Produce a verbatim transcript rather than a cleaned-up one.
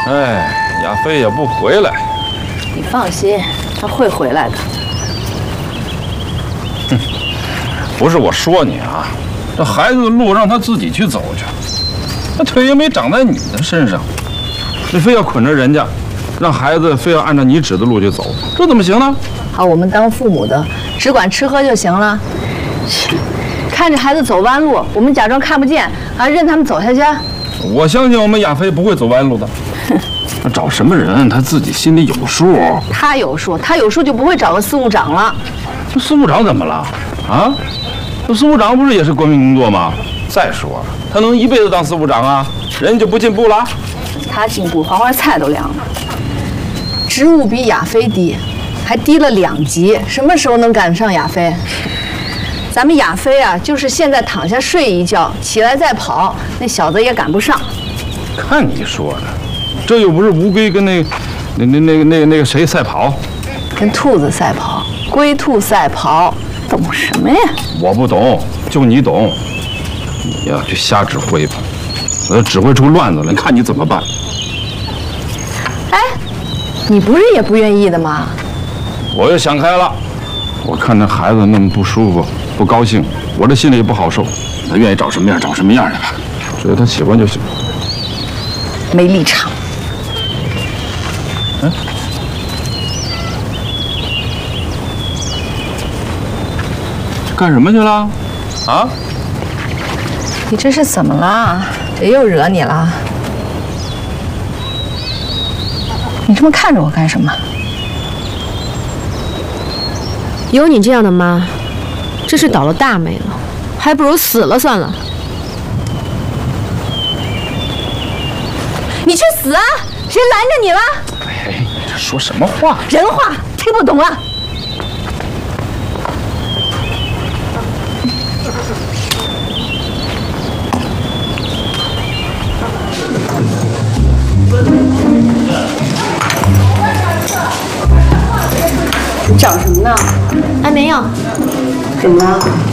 哎，亚飞也不回来。 你放心，他会回来的。 哼，不是我说你啊，这孩子的路让他自己去走去，那腿也没长在你的身上，你非要捆着人家，让孩子非要按照你指的路去走，这怎么行呢？ 好，我们当父母的只管吃喝就行了。看着孩子走弯路，我们假装看不见，啊，任他们走下去。 我相信我们亚飞不会走弯路的。他找什么人，他自己心里有数。 他有数，他有数就不会找个司务长了。 这司务长怎么了？啊？这司务长不是也是国民工作吗？再说了，他能一辈子当司务长啊？人就不进步了？ 他进步，黄花菜都凉了。职务比亚飞低，还低了两级，什么时候能赶上亚飞？咱们亚飞啊，就是现在躺下睡一觉，起来再跑，那小子也赶不上。 看你说的，这又不是乌龟跟那、那、那、那个、那个、那个谁赛跑， 跟兔子赛跑，龟兔赛跑，懂什么呀？ 我不懂，就你懂。你呀，就瞎指挥吧，呃，指挥出乱子来，看你怎么办。 哎，你不是也不愿意的吗？ 我又想开了，我看这孩子那么不舒服、不高兴，我这心里也不好受。他愿意找什么样找什么样去吧，只要他喜欢就行。 没立场。 嗯。干什么去了？啊？ 你这是怎么了？谁又惹你了？你这么看着我干什么？ 有你这样的妈，真是倒了大霉了，还不如死了算了。 你去死啊！谁拦着你了？ 哎，你这说什么话？ 人话听不懂啊！找什么呢？ 哎，没有。 怎么了？